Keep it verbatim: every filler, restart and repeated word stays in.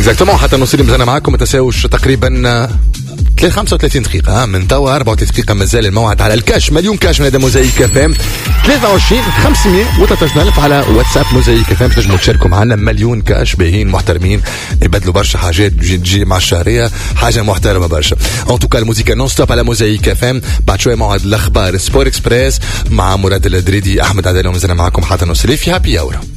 اكزاكتومون حتى نوصل مزانا معاكم ما تساوش تقريبا خمسة وثلاثين دقيقة من توا أربعة وثلاثين دقيقة مازال الموعد على الكاش مليون كاش من هذا موزايك اف ام ثلاثة وعشرين خمسمية وثلاثة عشر ألف على واتساب موزايك اف ام تنجموا تشاركوا معنا مليون كاش باهين محترمين يبدلوا برشا حاجات تجي تجي مع الشهرية حاجة محترمة برشا. ان توكا الموسيقى نون ستوب على موزايك اف ام. بعد شوية موعد الأخبار سبور اكسبريس مع مراد الدريدي. أحمد عدالة ومازال معكم حتى نوصل في هابي اور.